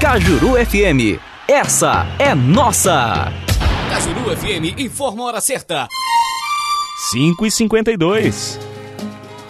Cajuru FM. Essa é nossa. Cajuru FM informa a hora certa. 5h52.